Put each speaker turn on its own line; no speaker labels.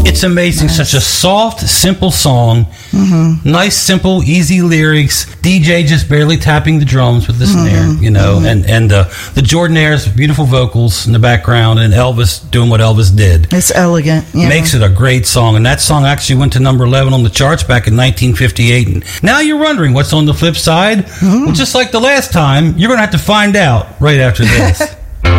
It's amazing. Nice. Such a soft, simple song. Nice, simple, easy lyrics. DJ just barely tapping the drums with the snare, you know, and the Jordanaires, beautiful vocals in the background, and Elvis doing what Elvis did.
It's elegant. Yeah.
Makes it a great song. And that song actually went to number 11 on the charts back in 1958. And now you're wondering what's on the flip side? Well, just like the last time, you're going to have to find out right after this.